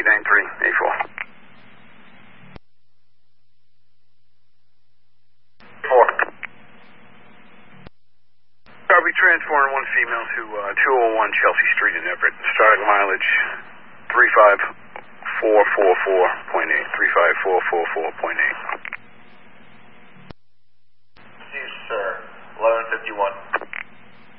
893, 4. Copy, transporting one female to 201 Chelsea Street in Everett. Starting mileage 35444.8. 35444.8. See you, sir. 1151.